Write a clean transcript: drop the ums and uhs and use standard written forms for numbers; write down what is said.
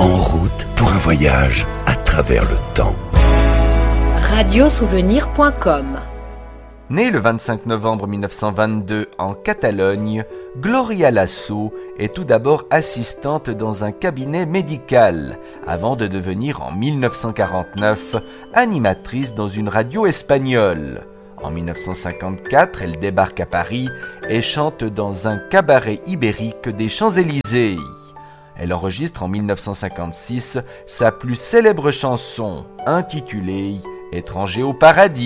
En route pour un voyage à travers le temps. Radiosouvenir.com. Née le 25 novembre 1922 en Catalogne, Gloria Lasso est tout d'abord assistante dans un cabinet médical, avant de devenir en 1949 animatrice dans une radio espagnole. En 1954, elle débarque à Paris et chante dans un cabaret ibérique des Champs-Élysées. Elle enregistre en 1956 sa plus célèbre chanson, intitulée « Étranger au paradis ».